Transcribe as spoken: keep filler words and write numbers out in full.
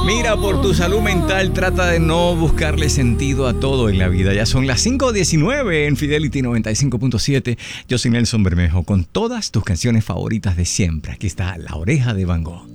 Mira, por tu salud mental, trata de no buscarle sentido a todo en la vida. Ya son las cinco diecinueve en Fidelity noventa y cinco punto siete. Yo soy Nelson Bermejo con todas tus canciones favoritas de siempre. Aquí está La Oreja de Van Gogh.